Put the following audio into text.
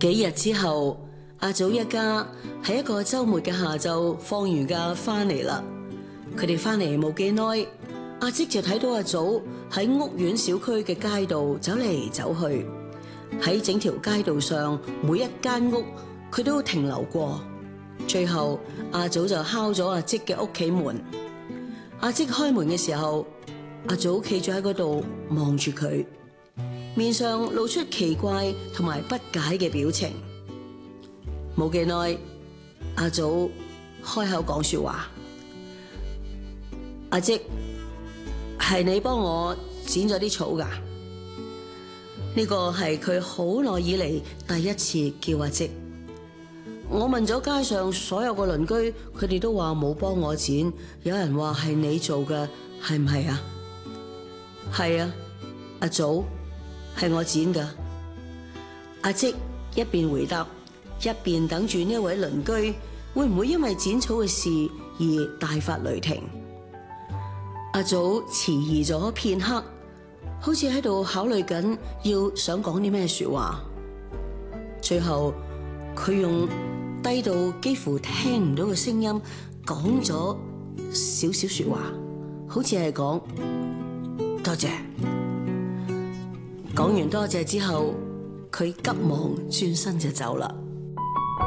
幾日之後，阿祖一家喺一個週末嘅下晝放完假翻嚟啦。佢哋翻嚟冇幾耐，阿積就睇到阿祖喺屋苑小區嘅街道走嚟走去，喺整條街道上每一間屋佢都停留過。最後阿祖就敲咗阿積嘅屋企門。阿積開門嘅時候，阿祖企咗喺嗰度望住佢，面上露出奇怪同埋不解嘅表情。冇幾耐，阿祖開口講說話：阿積，係你幫我剪咗啲草㗎？呢個係佢好耐以嚟第一次叫阿積。我問咗街上所有個鄰居，佢哋都話冇幫我剪，有人話係你做嘅，係唔係啊？係啊，阿祖，係我剪㗎。阿積一邊回答，一邊等住呢位鄰居會唔會因為剪草嘅事而大發雷霆。阿祖遲疑咗片刻，好似喺度考慮緊要想講啲咩說話。最後佢用低到幾乎聽唔到嘅聲音講咗少少說話，好似係講多謝。講完多謝之後，佢急忙轉身就走啦。